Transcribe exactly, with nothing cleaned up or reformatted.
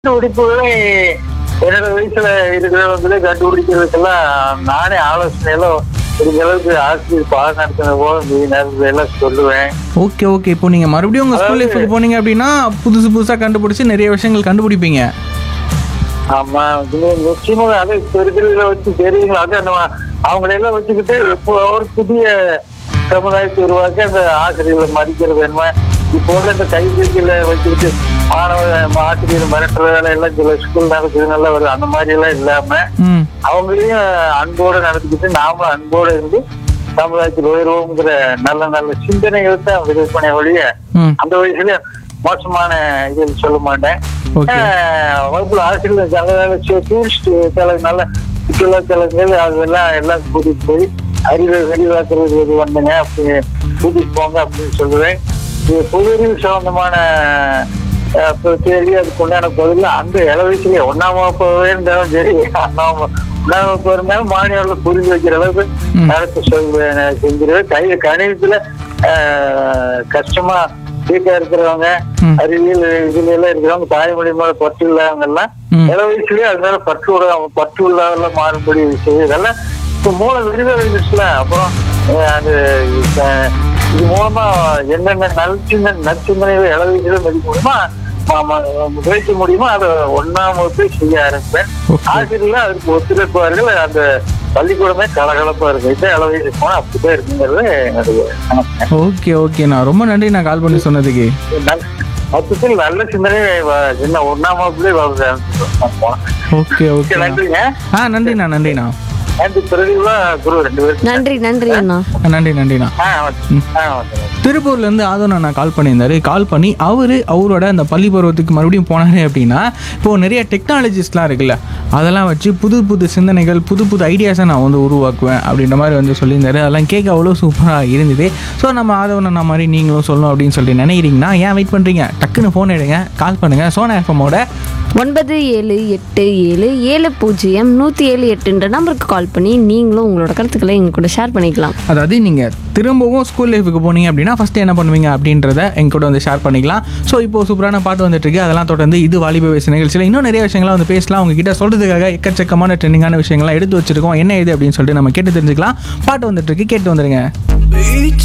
கண்டுபிடிப்புகளை என்னோட வயசுல இருக்கிறவங்களே கண்டுபிடிக்கிறதுக்கெல்லாம் நானே ஆலோசனையெல்லாம் முடிஞ்ச அளவுக்கு ஆசிரியர் பாடம் நடத்தின போது எல்லாம் சொல்லுவேன். ஓகே ஓகே இப்போ நீங்க மறுபடியும் உங்க ஸ்கூல் லைஃபுக்கு போனீங்க அப்படின்னா புதுசு புதுசா கண்டுபிடிச்சு நிறைய விஷயங்கள் கண்டுபிடிப்பீங்க. ஆமா, நிச்சயமா அதை இப்ப இருக்கிறத வச்சு தெரியுங்களா, அது நம்ம அவங்களெல்லாம் வச்சுக்கிட்டு இப்போ ஒரு புதிய சமுதாயத்தை உருவாக்கி அந்த ஆசிரியர்களை மதிக்கிறது என்ன, இப்போ உள்ள இந்த கைபேசியில வச்சுக்கிட்டு மாணவ ஆசிரியர் மிரட்டுற வேலை எல்லாம் சில ஸ்கூல் நடக்குது நல்லா வருது. அந்த மாதிரி எல்லாம் இல்லாம அவங்களையும் அன்போடு நடத்திக்கிட்டு நாமளும் அன்போடு இருந்து சமுதாயத்தில் உயர்வோங்கிற நல்ல நல்ல சிந்தனைகளை தான் விருப்பனை ஒழிய அந்த வயசுல மோசமான இது சொல்ல மாட்டேன். வகுப்புல ஆசிரியர் சில டூரிஸ்ட் சில நல்ல சுற்றுலா தலங்கள் அதெல்லாம் எல்லாம் கூட்டிட்டு போய் அறிவை வெளிவாக்குறது இது வந்துங்க அப்படி கூட்டிட்டு போங்க அப்படின்னு சொல்லுவேன். இது பொதுறிவு சம்பந்தமான கேள்வி அதுக்கு உண்டான பதில் அந்த இள வயசுலயே ஒன்னாம் வகுப்பாவே இருந்தாலும் சரி ஒன்னாம் ஒன்னாம் வகுப்பு இருந்தாலும் மாணவர்களை புரிஞ்சு வைக்கிற அளவுக்கு நடத்த சொல்வேன் செஞ்சிருவேன். கை கணிதத்துல கஷ்டமா வீட்டா இருக்கிறவங்க அறிவியல் இதுல எல்லாம் இருக்கிறவங்க தாய்மொழி மேல பற்று இல்லாதவங்க எல்லாம் இள வயசுலயே அதனால பற்று உள்ள பற்று உள்ளாத மாறுபடி விஷயம் இதெல்லாம் இப்ப மூலம் விரிவாக இருந்துச்சுல. அப்புறம் அது இது மூலமா என்னென்ன நற்சிந்த நற்சிந்தனைகளை இள வயசுல மதிக்க முடியுமா முயற்சி முடியுமோ அதை ஒன்னாம் வகுப்பே செய்ய ஆரம்பிப்பேன். ஆசிரியர்கள் அதற்கு ஒத்துழைப்பார்கள். அந்த பள்ளிக்கூடமே கலகலப்பா இருக்கு. இதே இள வயசு போனா அப்படிதான் இருக்குங்கிறது என்னுடைய கணக்கு. ஓகே ஓகே நான் ரொம்ப நன்றி நான் கால் பண்ணி சொன்னதுக்கு. மொத்தத்தில் நல்ல சிந்தனை என்ன ஒன்னாம் வகுப்புலேயே ஓகே ஓகே நன்றிங்க. ஆ நன்றிண்ணா நன்றிண்ணா நன்றி நன்றி அண்ணா நன்றி நன்றிண்ணா. திருப்பூர்ல இருந்து ஆதவன் அண்ணா கால் பண்ணியிருந்தாரு. கால் பண்ணி அவரு அவரோட அந்த பள்ளி பருவத்துக்கு மறுபடியும் போனாரு அப்படின்னா இப்போ நிறைய டெக்னாலஜிஸ்லாம் இருக்குல்ல அதெல்லாம் வச்சு புது புது சிந்தனைகள் புது புது ஐடியாஸை நான் வந்து உருவாக்குவேன் அப்படின்ற மாதிரி வந்து சொல்லியிருந்தாரு. அதெல்லாம் கேட்க அவ்வளோ சூப்பராக இருந்தது. ஸோ நம்ம ஆதவன் அண்ணா மாதிரி நீங்களும் சொல்லணும் அப்படின்னு சொல்லிட்டு நினைக்கிறீங்கன்னா ஏன் வெயிட் பண்ணுறீங்க, டக்குன்னு ஃபோன் எடுங்க, கால் பண்ணுங்க. சோனா எஃப்எம்மோட ஒன்பது ஏழு எட்டு ஏழு ஏழு பூஜ்ஜியம் நூற்றி ஏழு எட்டுன்ற நம்பருக்கு கால் பண்ணி நீங்களும் உங்களோட கருத்துக்களை எங்க கூட ஷேர் பண்ணிக்கலாம். அதாவது நீங்கள் திரும்பவும் ஸ்கூல் லைஃபுக்கு போனீங்க அப்படின்னா ஃபஸ்ட்டு என்ன பண்ணுவீங்க அப்படின்றத எங்க கூட வந்து ஷேர் பண்ணிக்கலாம். ஸோ இப்போ சூப்பரான பாட்டு வந்துட்டு இருக்கு. அதெல்லாம் தொடர்ந்து இது வாலிப வயசு நிகழ்ச்சியில் இன்னும் நிறைய விஷயங்கள்லாம் வந்து பேசலாம். உங்ககிட்ட சொல்றதுக்காக எக்கச்சக்கமான ட்ரெண்டிங்கான விஷயங்கள்லாம் எடுத்து வச்சிருக்கோம். என்ன இது அப்படின்னு சொல்லிட்டு நம்ம கேட்டு தெரிஞ்சுக்கலாம். பாட்டு வந்துட்டு இருக்கு, கேட்டு வந்துருங்க.